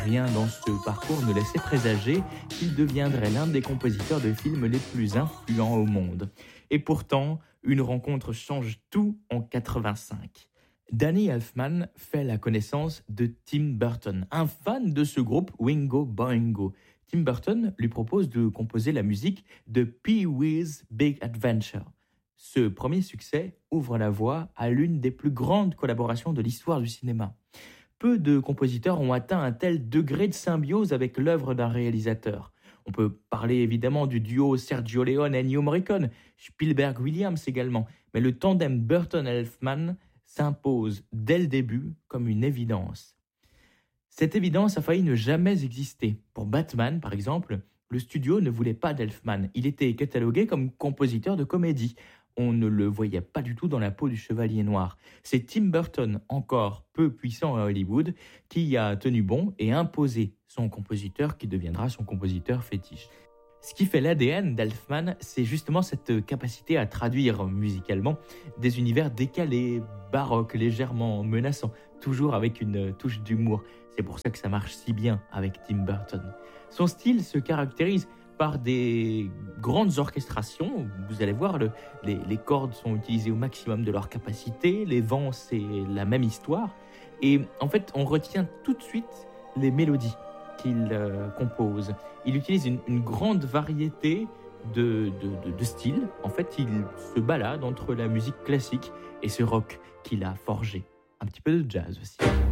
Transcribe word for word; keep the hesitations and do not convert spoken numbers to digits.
Rien dans ce parcours ne laissait présager qu'il deviendrait l'un des compositeurs de films les plus influents au monde. Et pourtant, une rencontre change tout en quatre-vingt-cinq. Danny Elfman fait la connaissance de Tim Burton, un fan de ce groupe Wingo Boingo. Tim Burton lui propose de composer la musique de Pee-wee's Big Adventure. Ce premier succès ouvre la voie à l'une des plus grandes collaborations de l'histoire du cinéma. Peu de compositeurs ont atteint un tel degré de symbiose avec l'œuvre d'un réalisateur. On peut parler évidemment du duo Sergio Leone et Ennio Morricone, Spielberg-Williams également, mais le tandem Burton-Elfman s'impose dès le début comme une évidence. Cette évidence a failli ne jamais exister. Pour Batman, par exemple, le studio ne voulait pas d'Elfman. Il était catalogué comme compositeur de comédie. On ne le voyait pas du tout dans la peau du Chevalier Noir. C'est Tim Burton, encore peu puissant à Hollywood, qui a tenu bon et imposé son compositeur qui deviendra son compositeur fétiche. Ce qui fait l'A D N d'Elfman, c'est justement cette capacité à traduire musicalement des univers décalés, baroques, légèrement menaçants, toujours avec une touche d'humour. C'est pour ça que ça marche si bien avec Tim Burton. Son style se caractérise par des grandes orchestrations. Vous allez voir, le, les, les cordes sont utilisées au maximum de leur capacité, les vents, c'est la même histoire. Et en fait, on retient tout de suite les mélodies qu'il euh, compose. Il utilise une, une grande variété de, de, de, de styles. En fait, il se balade entre la musique classique et ce rock qu'il a forgé. Un petit peu de jazz aussi.